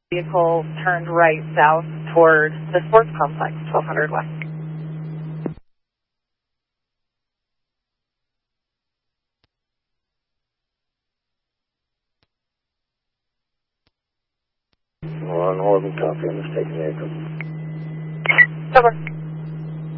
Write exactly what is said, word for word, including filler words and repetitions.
vehicle turned right south toward the sports complex, twelve hundred west. We're on Northern copy on the state vehicle. Over.